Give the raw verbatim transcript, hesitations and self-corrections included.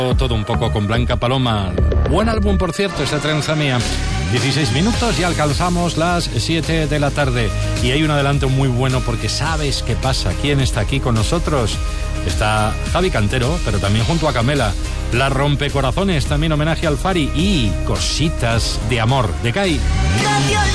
Todo un poco con Blanca Paloma. Buen álbum, por cierto, esa trenza mía. dieciséis minutos y alcanzamos las siete de la tarde. Y hay un adelanto muy bueno porque sabes qué pasa. ¿Quién está aquí con nosotros? Está Javi Cantero, pero también junto a Camela. La Rompecorazones, también homenaje al Fari. Y Cositas de Amor, de Kai.